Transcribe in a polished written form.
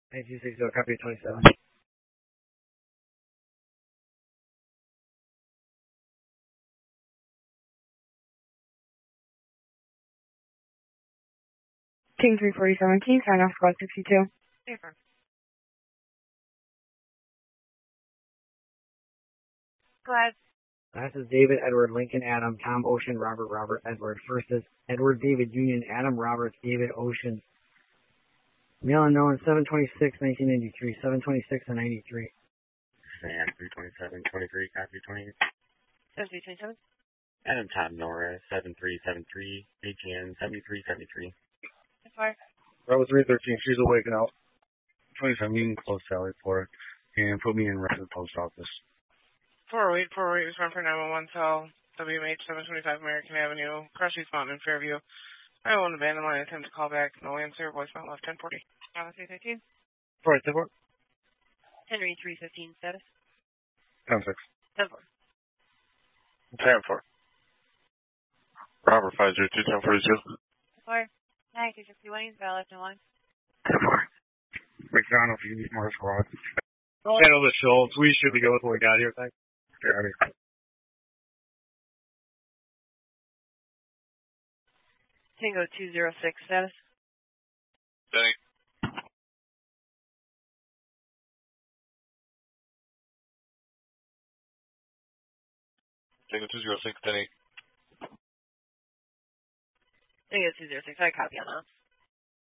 9260, copy 27. King 347, King, sign off squad 62. Paper. Go ahead. Last is David, Edward, Lincoln, Adam, Tom, Ocean, Robert, Robert, Edward. First is Edward, David, Union, Adam, Roberts, David, Ocean. Mail unknown, 7/26/1993, 7/26/93. Sam, 327, 23, copy 28. 7327. Adam, Tom, Nora, 7373, AGN, 7373. Fire. Bravo 313, she's awake now. 27, you can close Sally for it and put me in record post office. 408, respond for 911 cell, WMH 725 American Avenue, Crushing Mountain in Fairview. I won't abandon line, attempt to call back, no answer, voicemail left 1040. 313. 484. Henry 315 status. 10-6. 10-4. 10-4. Robert 502, 1042. Fire. 9261, valid no line. 10-4. McDonald, if you need more squad. Handle the Schultz. We should be good with what we got here, thanks. Yeah, Tango 206 status. Denny. Tango 206, Denny. Tango 206, I copy on that.